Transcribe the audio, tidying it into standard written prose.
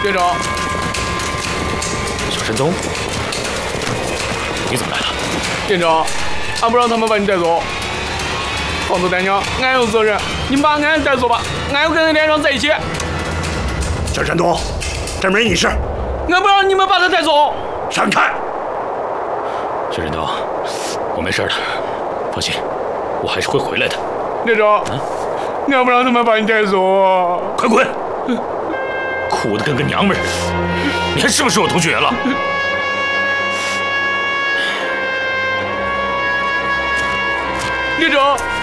队长， 小山东，你怎么来了？ 队长，俺不让他们把你带走。房子单娘，俺有责任，你把俺带走吧，俺要跟那连长在一起。 小山东，这没你事。 俺不让你们把他带走。 闪开！ 小山东，我没事的，放心，我还是会回来的。 队长，俺不让他们把你带走。 快滚！哭得跟个娘们儿似的，你还是不是我同学了？ 队长。